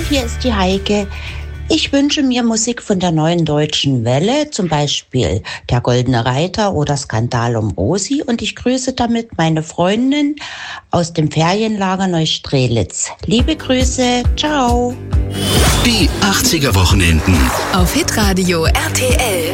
hier ist die Heike. Ich wünsche mir Musik von der Neuen Deutschen Welle, zum Beispiel Der Goldene Reiter oder Skandal um Rosi. Und ich grüße damit meine Freundin aus dem Ferienlager Neustrelitz. Liebe Grüße, ciao. Die 80er Wochenenden auf Hitradio RTL.